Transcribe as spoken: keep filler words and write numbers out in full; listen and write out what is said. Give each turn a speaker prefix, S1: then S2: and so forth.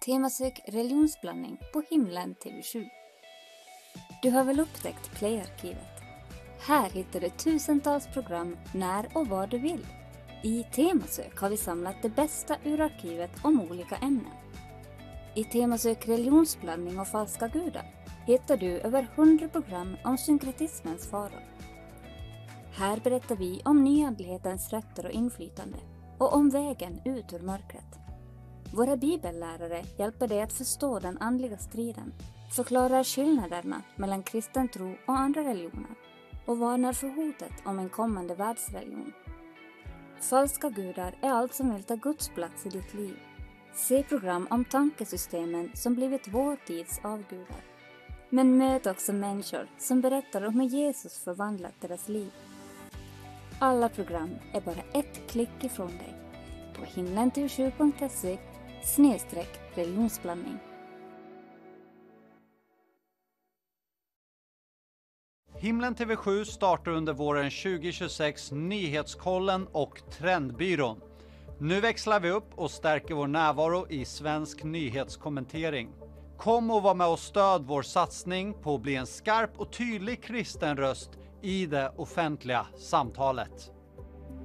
S1: Temasök religionsblandning på Himlen T V sju. Du har väl upptäckt Play-arkivet? Här hittar du tusentals program när och var du vill. I Temasök har vi samlat det bästa ur arkivet om olika ämnen. I Temasök religionsblandning och falska gudar hittar du över hundra program om synkretismens faror. Här berättar vi om nyandlighetens rötter och inflytande och om vägen ut ur mörkret. Våra bibellärare hjälper dig att förstå den andliga striden, förklarar skillnaderna mellan kristen tro och andra religioner och varnar för hotet om en kommande världsreligion. Falska gudar är allt som vill ta Guds plats i ditt liv. Se program om tankesystemen som blivit vår tids avgudar. Men möt också människor som berättar om hur Jesus förvandlat deras liv. Alla program är bara ett klick ifrån dig. På himlen t v sju punkt se snedstreck religionsblandning.
S2: Himlen T V sju startar under våren tjugo tjugosex Nyhetskollen och Trendbyrån. Nu växlar vi upp och stärker vår närvaro i svensk nyhetskommentering. Kom och var med och stöd vår satsning på att bli en skarp och tydlig kristen röst i det offentliga samtalet.